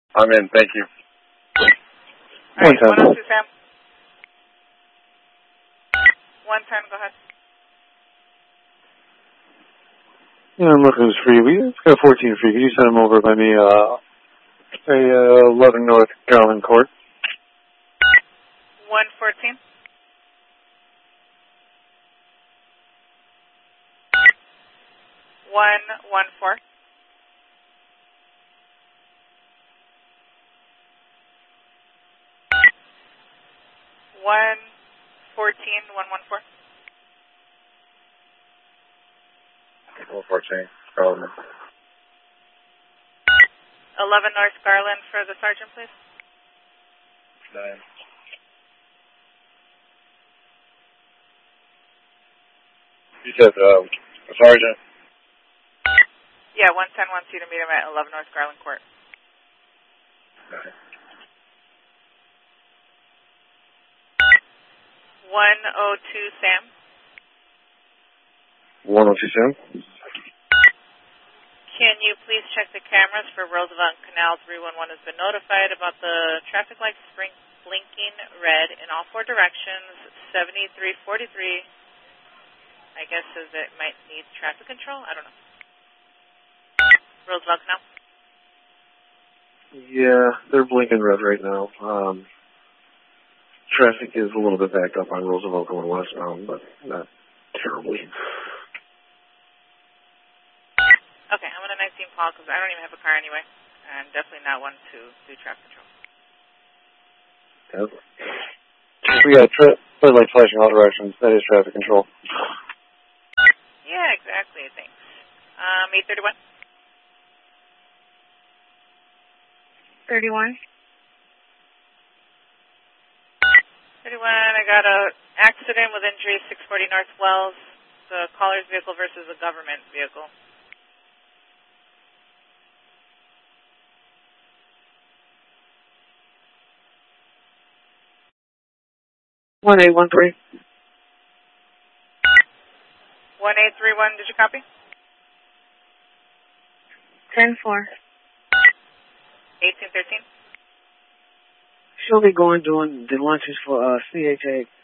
I'm in, thank you. All right, 102, Sam. 110, go ahead. Yeah, I'm looking at this free. It's got 14 free. Could you send them over by me, 11 North Garland Court? 114. 114. 114. 114, Garland. 11 North Garland for the sergeant, please. 9. You said, sergeant? Yeah, 110 wants you to meet him at 11 North Garland Court. Okay. 102, Sam. 102 Sam? Can you please check the cameras for Roosevelt and Canal? 311 has been notified about the traffic lights blinking red in all 4 directions. 7343, I guess, says it might need traffic control. I don't know. Roosevelt Canal? Yeah, they're blinking red right now. Traffic is a little bit backed up on Roosevelt going westbound, but not terribly. Okay, I'm going to 19 call because I don't even have a car anyway, and definitely not one to do traffic control. Yeah. We got red light flashing all directions. That is traffic control. Yeah, exactly, thanks. 831? 31. 31, I got a accident with injury, 640 North Wells. The caller's vehicle versus a government vehicle. 1813. 1831, did you copy? 10-4. 1813? She'll be doing the lunches for CHA.